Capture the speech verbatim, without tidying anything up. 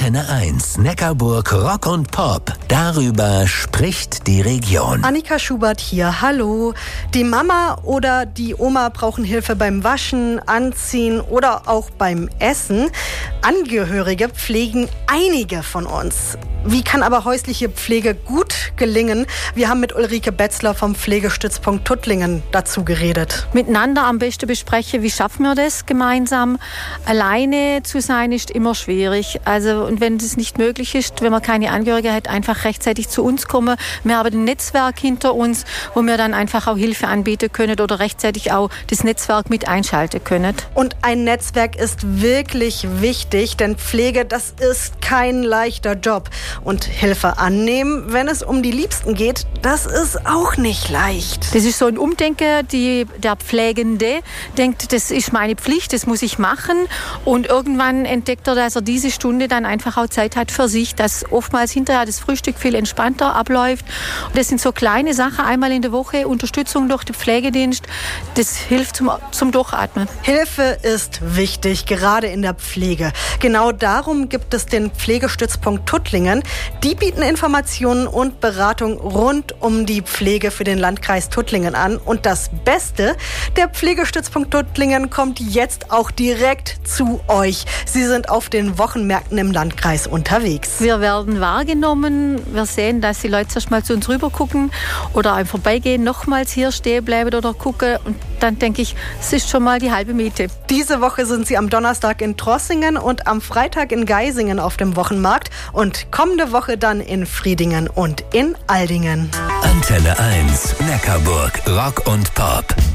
Antenne eins, Neckarburg Rock und Pop. Darüber spricht die Region. Annika Schubert hier, hallo. Die Mama oder die Oma brauchen Hilfe beim Waschen, Anziehen oder auch beim Essen. Angehörige pflegen einige von uns. Wie kann aber häusliche Pflege gut gelingen? Wir haben mit Ulrike Betzler vom Pflegestützpunkt Tuttlingen dazu geredet. Miteinander am besten besprechen, wie schaffen wir das gemeinsam. Alleine zu sein ist immer schwierig. Also, und wenn das nicht möglich ist, wenn man keine Angehörige hat, einfach rechtzeitig zu uns kommen. Wir haben ein Netzwerk hinter uns, wo wir dann einfach auch Hilfe anbieten können oder rechtzeitig auch das Netzwerk mit einschalten können. Und ein Netzwerk ist wirklich wichtig, denn Pflege, das ist kein leichter Job. Und Hilfe annehmen, wenn es um die Liebsten geht, das ist auch nicht leicht. Das ist so ein Umdenken, die, der Pflegende denkt, das ist meine Pflicht, das muss ich machen. Und irgendwann entdeckt er, dass er diese Stunde dann einfach auch Zeit hat für sich, dass oftmals hinterher das Frühstück viel entspannter abläuft. Und das sind so kleine Sachen, einmal in der Woche, Unterstützung durch den Pflegedienst, das hilft zum, zum Durchatmen. Hilfe ist wichtig, gerade in der Pflege. Genau darum gibt es den Pflegestützpunkt Tuttlingen. Die bieten Informationen und Beratung rund um die Pflege für den Landkreis Tuttlingen an. Und das Beste, der Pflegestützpunkt Tuttlingen kommt jetzt auch direkt zu euch. Sie sind auf den Wochenmärkten im Landkreis unterwegs. Wir werden wahrgenommen. Wir sehen, dass die Leute erst mal zu uns rüber gucken oder einem vorbeigehen, nochmals hier stehen bleiben oder gucken. Und dann denke ich, es ist schon mal die halbe Miete. Diese Woche sind sie am Donnerstag in Trossingen und am Freitag in Geisingen auf dem Wochenmarkt und kommende Woche dann in Friedingen und in Aldingen. Antenne eins, Neckarburg Rock und Pop.